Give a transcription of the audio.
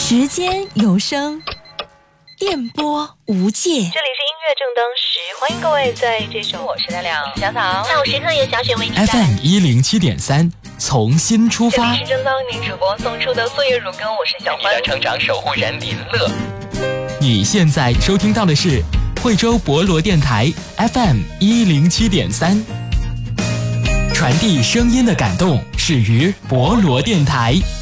时间有声，电波无界。这里是音乐正当时，欢迎各位在这首我是亮亮小草下午时刻由小雪为你 FM 107.3，从新出发。 这里是正当您主播送出的岁月如歌，我是小欢。 你的成长守护人林乐。 你现在收听到的是惠州博罗电台 FM 107.3，传递声音的感动始于博罗电台。